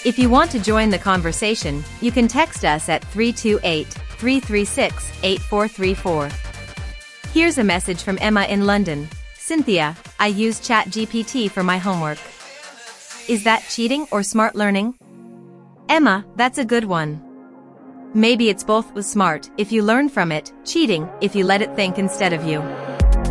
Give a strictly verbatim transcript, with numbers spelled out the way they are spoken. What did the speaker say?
If you want to join the conversation, you can text us at three two eight, three three six, eight four three four. Here's a message from Emma in London. Cynthia, I use ChatGPT for my homework. Is that cheating or smart learning? Emma, that's a good one. Maybe it's both. Was smart if you learn from it, cheating if you let it think instead of you.